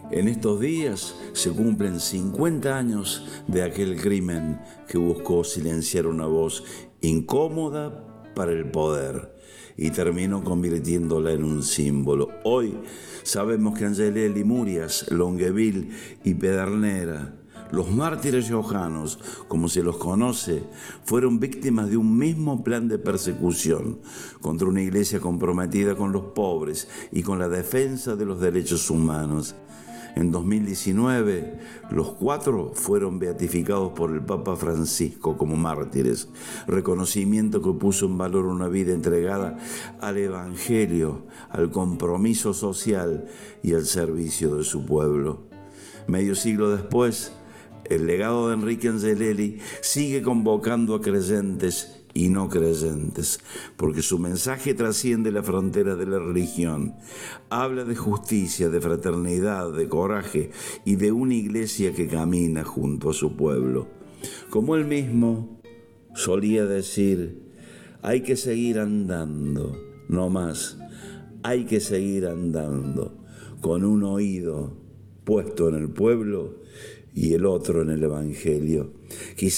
En estos días se cumplen 50 años de aquel crimen que buscó silenciar una voz incómoda para el poder y terminó convirtiéndola en un símbolo. Hoy sabemos que Angelelli, Murias, Longueville y Pedernera, los mártires riojanos, como se los conoce, fueron víctimas de un mismo plan de persecución contra una iglesia comprometida con los pobres y con la defensa de los derechos humanos. En 2019, los 4 fueron beatificados por el Papa Francisco como mártires, reconocimiento que puso en valor una vida entregada al Evangelio, al compromiso social y al servicio de su pueblo. Medio siglo después, el legado de Enrique Angelelli sigue convocando a creyentes y no creyentes, porque su mensaje trasciende la frontera de la religión. Habla de justicia, de fraternidad, de coraje y de una iglesia que camina junto a su pueblo. Como él mismo solía decir, hay que seguir andando, no más, hay que seguir andando, con un oído puesto en el pueblo y el otro en el Evangelio.